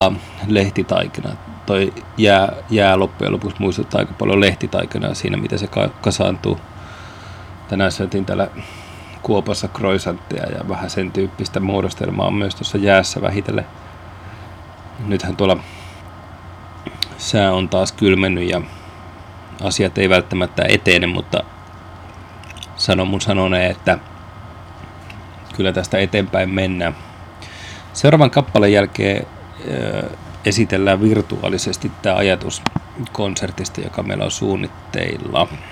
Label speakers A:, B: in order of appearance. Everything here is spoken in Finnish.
A: lehtitaikina. Toi jää loppujen lopuksi muistuttaa aika paljon lehtitaikinaa siinä, miten se kasaantuu. Tänään syötiin täällä Kuopassa croissanttia ja vähän sen tyyppistä muodostelmaa on myös tuossa jäässä vähitellen. Nythän tuolla sää on taas kylmennyt ja asiat ei välttämättä etene, mutta sanon mun sanoneen, että kyllä tästä eteenpäin mennään. Seuraavan kappaleen jälkeen esitellään virtuaalisesti tämä ajatus konsertista, joka meillä on suunnitteilla.